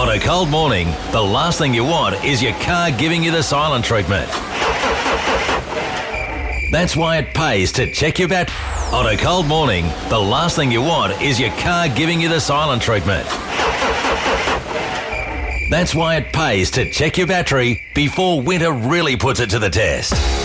On a cold morning, the last thing you want is your car giving you the silent treatment. That's why it pays to check your battery. On a cold morning, the last thing you want is your car giving you the silent treatment. That's why it pays to check your battery before winter really puts it to the test.